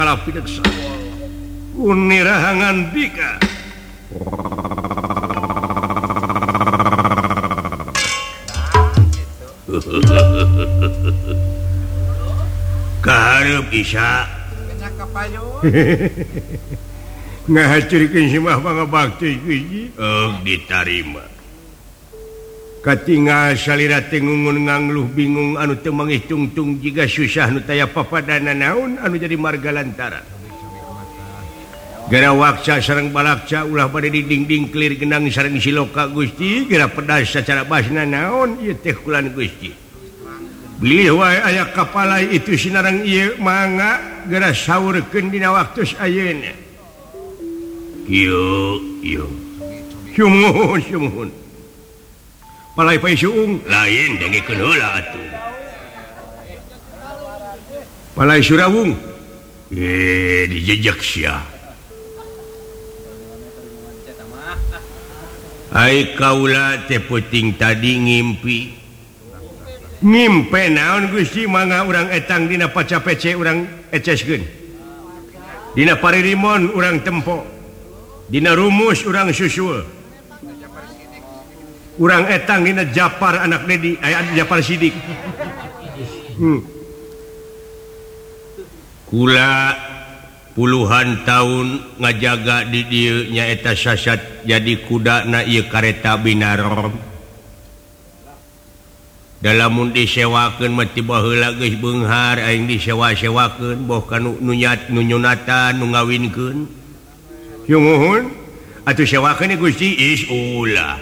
unirahangan bika kaharep Isya ngahacurikeun si mah pangabakti ditarima katingal salira teh ngungun ngangluh bingung anu teu manghitung-tung jiga susah nu taya papadana naon anu jadi marga lantaran gara waksa sareng balakca ulah bade dinding kelir genang sareng siloka Gusti gara pedas sacara basna naon ieu teh kulan Gusti beliau wae aya kapalai itu sinarang ieu mangga gara saurkeun dina waktu ayeuna ieu syumuhun palai pai suung lain dengikeun heula atuh palai surawung dijejak sia ai kaula teh peuting tadi ngimpi naon Gusti mangga urang etang dina paca pece urang eceskeun dina paririmon urang tempo dina rumus urang susul urang etang dina Japar anak Dedi aya Japar Sidik kula puluhan tahun ngajaga di dieu nyaeta sasat jadi kudana ieu kareta binarom dalam disewakeun mah tiba heula geus beunghar aing disewa-sewakeun boh ka nu nyunatan nu ngawinkeun syumuhun atuh sewakeun Gusti ulah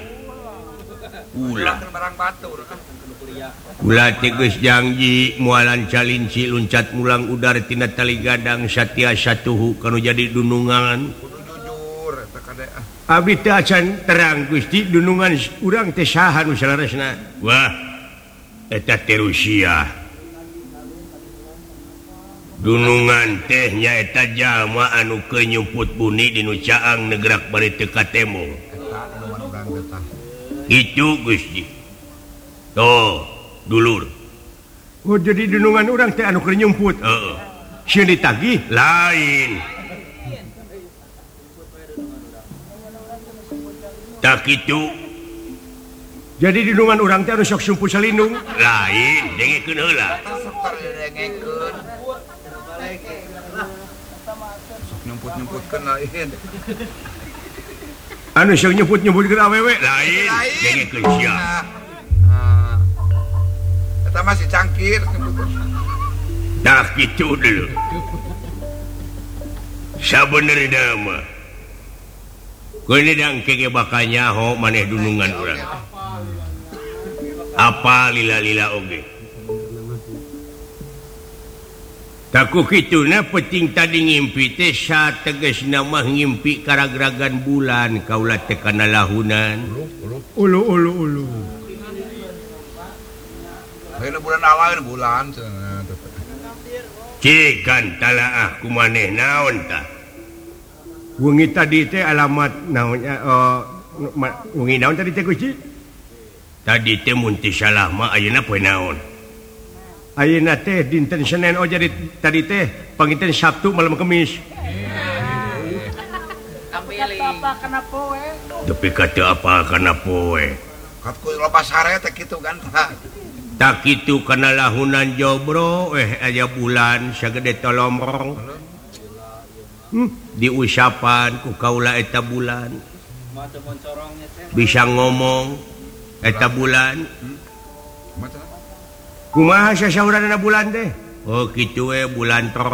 ulah teh geus janji moalan calinci luncat mulang udar tina tali gadang satia satuhu kanu jadi dunungan abdi teh acan terang Gusti dunungan urang teh saha nu salaresna wah eta teh Rusia dunungan teh nyaeta jalma anu keur nyumput buni di nu caang negrak bari teu katemo itu Gusti toh dulur jadi dunungan urang teh anu keur nyumput sieun ditagih lain tak kitu jadi dunungan urang teh anu sok sumput salindung lain dengekeun heula sok nyumput-nyumputkeun lain anu sok nyumput-nyumputkeun awewe lain dengekeun sia eta masih cangkir dah kitu dulu sabenerna mah kudu dangke bakal nyaho maneh dunungan urang apa lila-lila oge taku kituna penting tadi ngimpi teh sategesna mah ngimpi karagragan bulan kaula teh kana lahunan ulu ayeuna bulan awan bulan cikan talaah kumaneh naon tah wengi tadi teh alamat naonnya wengi naon tadi teh Gusti tadi teh mun teu salah mah ayeuna poe naon ayeuna teh dinten Senin jadi tadi teh panginten Sabtu malam Kamis apa kana poe tapi kata apa kana poe katku lepas hare teh kitu kan tak kitu kana lahunan jobro aya bulan sagede tolomrong diusapan ku kaula eta bulan bisa ngomong eta bulan kumaha sasaurana bulan teh oh kitu we bulan